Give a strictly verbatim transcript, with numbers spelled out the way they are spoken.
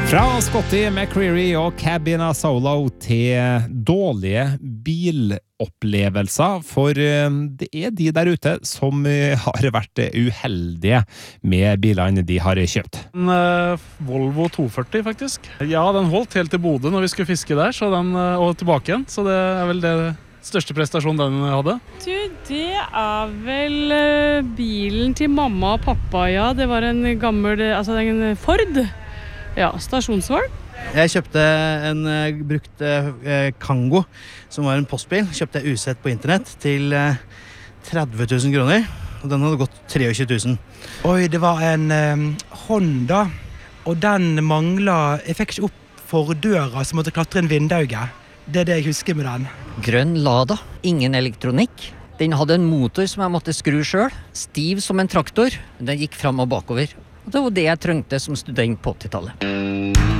Fra Scotty McCreery og Cabina Solo til dårlige bilopplevelser, for det er de der ute som har vært uheldige med bilene de har kjøpt. En uh, Volvo to førti faktisk. Ja, den holdt helt til Bodø når vi skulle fiske der, så den, uh, og tilbake igjen, så det er vel det største prestasjonen den hadde. Du, det er vel uh, bilen til mamma og pappa, ja. Det var en gammel, altså en Ford. Ja, stasjonsvogn. Jeg kjøpte en uh, brukt uh, Kango, som var en postbil. Kjøpte jeg usett på internett til uh, tretti tusen kroner. Og den hadde gått tjuetre tusen. Oi, det var en um, Honda, og den manglet, jeg fikk ikke opp fordøra, så måtte klatre en vindauge. Det er det jeg husker med den. Grønn Lada, ingen elektronikk. Den hadde en motor som jeg måtte skru selv, stiv som en traktor. Den gikk fram og bakover. Og det var det jeg trengte som student på åttitallet.